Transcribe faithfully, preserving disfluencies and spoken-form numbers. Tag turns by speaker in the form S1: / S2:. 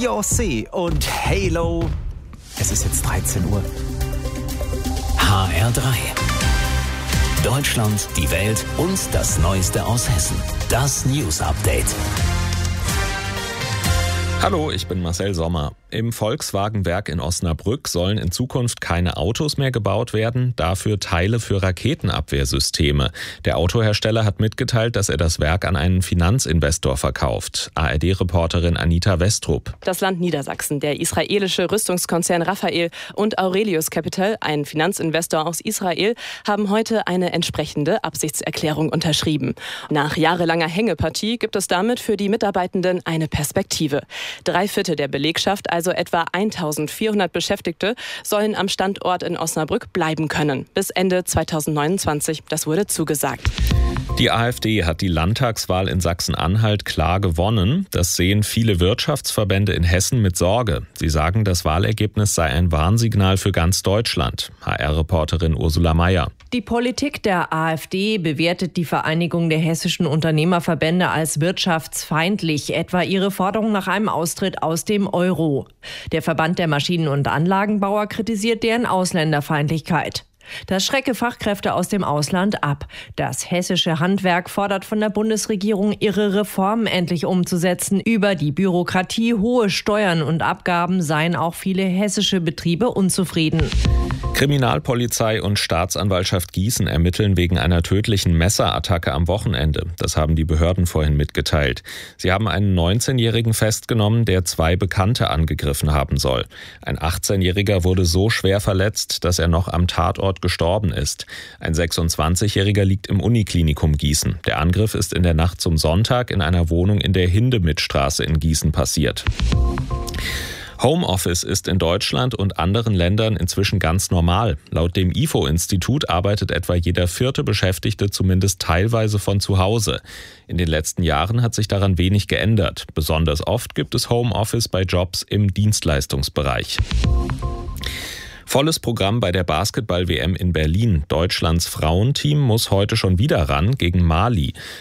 S1: Beyoncé und Halo. Es ist jetzt dreizehn Uhr.
S2: H R drei. Deutschland, die Welt und das Neueste aus Hessen. Das News Update.
S3: Hallo, ich bin Marcel Sommer. Im Volkswagen-Werk in Osnabrück sollen in Zukunft keine Autos mehr gebaut werden, dafür Teile für Raketenabwehrsysteme. Der Autohersteller hat mitgeteilt, dass er das Werk an einen Finanzinvestor verkauft. A R D-Reporterin Anita Westrup.
S4: Das Land Niedersachsen, der israelische Rüstungskonzern Rafael und Aurelius Capital, ein Finanzinvestor aus Israel, haben heute eine entsprechende Absichtserklärung unterschrieben. Nach jahrelanger Hängepartie gibt es damit für die Mitarbeitenden eine Perspektive. Drei Viertel der Belegschaft, also etwa eintausendvierhundert Beschäftigte, sollen am Standort in Osnabrück bleiben können. Bis Ende zweitausendneunundzwanzig. Das wurde zugesagt.
S3: Die AfD hat die Landtagswahl in Sachsen-Anhalt klar gewonnen. Das sehen viele Wirtschaftsverbände in Hessen mit Sorge. Sie sagen, das Wahlergebnis sei ein Warnsignal für ganz Deutschland. H R-Reporterin Ursula Mayer.
S5: Die Politik der AfD bewertet die Vereinigung der hessischen Unternehmerverbände als wirtschaftsfeindlich, etwa ihre Forderung nach einem Austritt aus dem Euro. Der Verband der Maschinen- und Anlagenbauer kritisiert deren Ausländerfeindlichkeit. Das schrecke Fachkräfte aus dem Ausland ab. Das hessische Handwerk fordert von der Bundesregierung, ihre Reformen endlich umzusetzen. Über die Bürokratie, hohe Steuern und Abgaben seien auch viele hessische Betriebe unzufrieden.
S3: Kriminalpolizei und Staatsanwaltschaft Gießen ermitteln wegen einer tödlichen Messerattacke am Wochenende. Das haben die Behörden vorhin mitgeteilt. Sie haben einen neunzehnjährigen festgenommen, der zwei Bekannte angegriffen haben soll. Ein achtzehnjähriger wurde so schwer verletzt, dass er noch am Tatort gestorben ist. Ein sechsundzwanzigjähriger liegt im Uniklinikum Gießen. Der Angriff ist in der Nacht zum Sonntag in einer Wohnung in der Hindemithstraße in Gießen passiert. Homeoffice ist in Deutschland und anderen Ländern inzwischen ganz normal. Laut dem I F O-Institut arbeitet etwa jeder vierte Beschäftigte zumindest teilweise von zu Hause. In den letzten Jahren hat sich daran wenig geändert. Besonders oft gibt es Homeoffice bei Jobs im Dienstleistungsbereich. Volles Programm bei der Basketball-W M in Berlin. Deutschlands Frauenteam muss heute schon wieder ran gegen Mali.